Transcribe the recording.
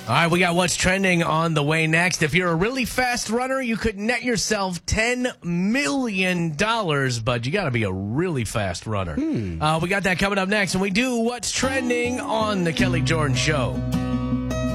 All right, we got what's trending on the way next. If you're a really fast runner, you could net yourself $10 million, but you got to be a really fast runner. We got that coming up next, and we do what's trending on the Kelly Jordan Show.